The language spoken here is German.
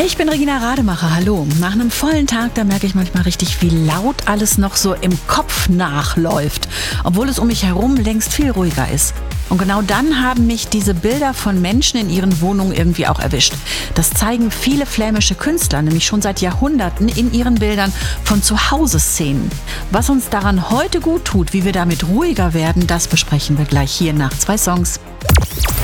Ich bin Regina Rademacher, hallo. Nach einem vollen Tag, da merke ich manchmal richtig, wie laut alles noch so im Kopf nachläuft, obwohl es um mich herum längst viel ruhiger ist. Und genau dann haben mich diese Bilder von Menschen in ihren Wohnungen irgendwie auch erwischt. Das zeigen viele flämische Künstler, nämlich schon seit Jahrhunderten in ihren Bildern von Zuhause-Szenen. Was uns daran heute gut tut, wie wir damit ruhiger werden, das besprechen wir gleich hier nach 2 Songs.